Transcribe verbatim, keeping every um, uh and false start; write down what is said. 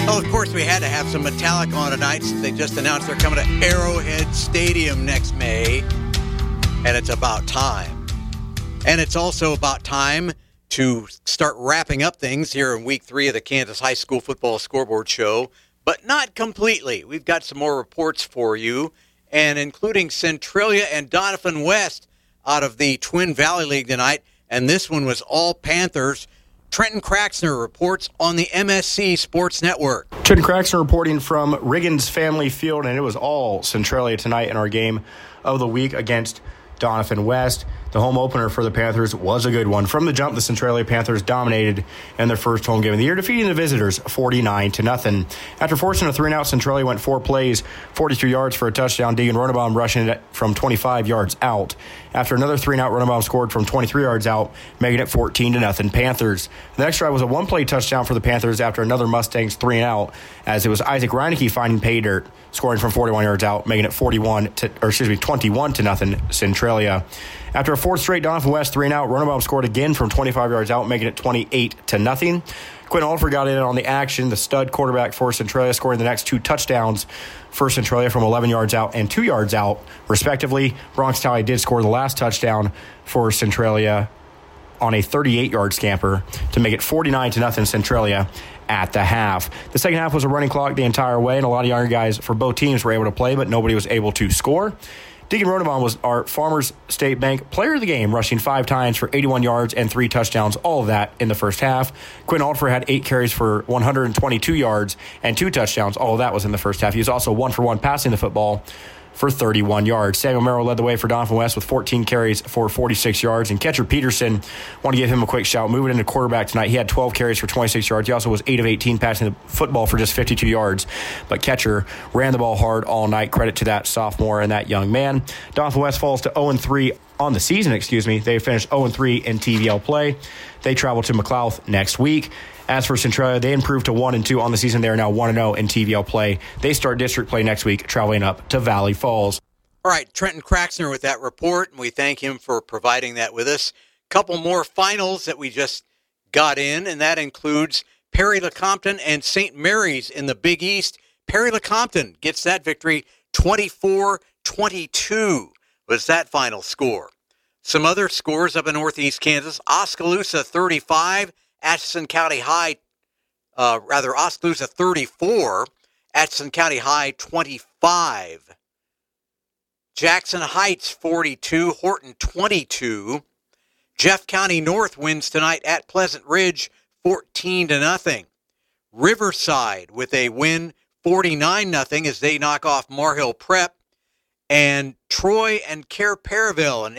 Oh, of course, we had to have some Metallica on tonight. They just announced they're coming to Arrowhead Stadium next May, and it's about time. And it's also about time to start wrapping up things here in week three of the Kansas High School Football Scoreboard Show, but not completely. We've got some more reports for you, and including Centralia and Donovan West out of the Twin Valley League tonight, and this one was all Panthers. Trenton Kraxner reports on the M S C Sports Network. Trenton Kraxner reporting from Riggins Family Field, and it was all Centralia tonight in our game of the week against Donovan West. The home opener for the Panthers was a good one. From the jump, the Centralia Panthers dominated in their first home game of the year, defeating the visitors forty-nine to nothing. After forcing a three and out, Centralia went four plays, forty-three yards for a touchdown. Deegan Runabaum rushing it from twenty-five yards out. After another three and out, Runabaum scored from twenty-three yards out, making it fourteen to nothing Panthers. The next drive was a one-play touchdown for the Panthers after another Mustangs three and out, as it was Isaac Reineke finding pay dirt, scoring from forty-one yards out, making it forty-one to, or excuse me, twenty-one to nothing Centralia. After a fourth straight Donovan West three and out, Runabaum scored again from twenty-five yards out, making it twenty-eight to nothing. Quentin Oliver got in on the action, the stud quarterback for Centralia, scoring the next two touchdowns for Centralia from eleven yards out and two yards out, respectively. Bronx Talley did score the last touchdown for Centralia on a thirty-eight-yard scamper to make it forty-nine to nothing Centralia at the half. The second half was a running clock the entire way, and a lot of younger guys for both teams were able to play, but nobody was able to score. Deegan Runabaum was our Farmers State Bank player of the game, rushing five times for eighty-one yards and three touchdowns, all of that in the first half. Quinn Alford had eight carries for one hundred twenty-two yards and two touchdowns. All of that was in the first half. He was also one for one passing the football for thirty-one yards. Samuel Merrill led the way for Donovan West with fourteen carries for forty-six yards. And catcher Peterson, want to give him a quick shout. Moving into quarterback tonight, he had twelve carries for twenty-six yards. He also was eight of eighteen passing the football for just fifty-two yards. But catcher ran the ball hard all night. Credit to that sophomore and that young man. Donovan West falls to oh and three on the season, excuse me. They finished oh and three in T V L play. They travel to McLouth next week. As for Centralia, they improved to one and two on the season. They are now one and oh in T V L play. They start district play next week, traveling up to Valley Falls. All right, Trenton Kraxner with that report, and we thank him for providing that with us. Couple more finals that we just got in, and that includes Perry Lecompton and Saint Mary's in the Big East. Perry Lecompton gets that victory, twenty-four twenty-two was that final score. Some other scores up in Northeast Kansas: Oskaloosa thirty-five, Atchison County High, uh, rather Oskaloosa thirty-four, Atchison County High twenty-five. Jackson Heights forty-two, Horton twenty-two. Jeff County North wins tonight at Pleasant Ridge fourteen to nothing. Riverside with a win forty-nine nothing as they knock off Mar Hill Prep. And Troy and Care Periville, an